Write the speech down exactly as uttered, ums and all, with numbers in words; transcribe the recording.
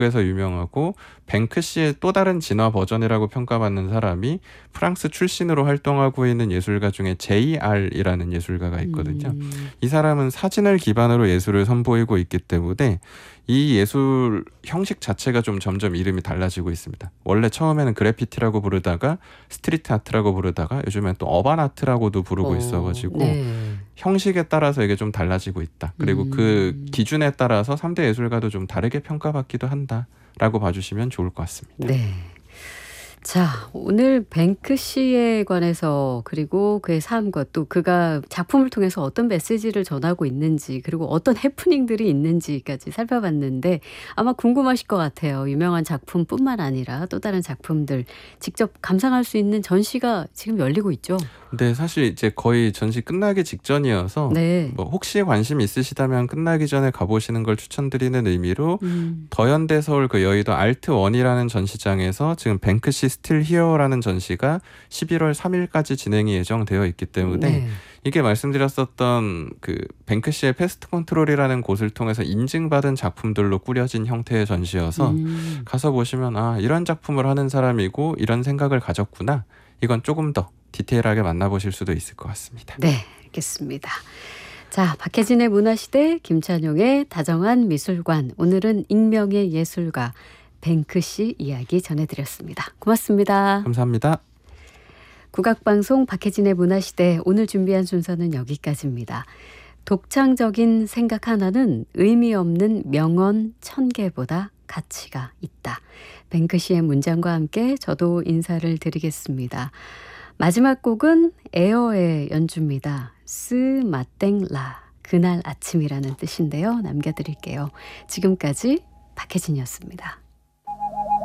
에서 유명하고 뱅크시의 또 다른 진화 버전이라고 평가받는 사람이 프랑스 출신으로 활동하고 있는 예술가 중에 제이알이라는 예술가가 있거든요. 음. 이 사람은 사진을 기반으로 예술을 선보이고 있기 때문에 이 예술 형식 자체가 좀 점점 이름이 달라지고 있습니다. 원래 처음에는 그래피티라고 부르다가 스트리트 아트라고 부르다가 요즘엔 또 어반 아트라고도 부르고 어, 있어가지고 네. 형식에 따라서 이게 좀 달라지고 있다. 그리고 음. 그 기준에 따라서 삼 대 예술가도 좀 다르게 평가받기도 한다라고 봐주시면 좋을 것 같습니다. 네. 자, 오늘 뱅크시에 관해서 그리고 그의 삶과 또 그가 작품을 통해서 어떤 메시지를 전하고 있는지 그리고 어떤 해프닝들이 있는지까지 살펴봤는데 아마 궁금하실 것 같아요. 유명한 작품뿐만 아니라 또 다른 작품들 직접 감상할 수 있는 전시가 지금 열리고 있죠. 근데 사실 이제 거의 전시 끝나기 직전이어서 네. 뭐 혹시 관심 있으시다면 끝나기 전에 가보시는 걸 추천드리는 의미로 음. 더현대 서울 그 여의도 알트원이라는 전시장에서 지금 뱅크시 스틸 히어라는 전시가 십일월 삼일까지 진행이 예정되어 있기 때문에 네. 이게 말씀드렸었던 그 뱅크시의 패스트 컨트롤이라는 곳을 통해서 인증받은 작품들로 꾸려진 형태의 전시여서 음. 가서 보시면 아 이런 작품을 하는 사람이고 이런 생각을 가졌구나. 이건 조금 더 디테일하게 만나보실 수도 있을 것 같습니다. 네, 알겠습니다. 자, 박혜진의 문화시대, 김찬용의 다정한 미술관. 오늘은 익명의 예술가 뱅크시 이야기 전해드렸습니다. 고맙습니다. 감사합니다. 국악방송 박혜진의 문화시대, 오늘 준비한 순서는 여기까지입니다. 독창적인 생각 하나는 의미 없는 명언 천 개보다 가치가 있다. 뱅크시의 문장과 함께 저도 인사를 드리겠습니다. 마지막 곡은 에어의 연주입니다. 스 마땡 라, 그날 아침이라는 뜻인데요. 남겨드릴게요. 지금까지 박혜진이었습니다.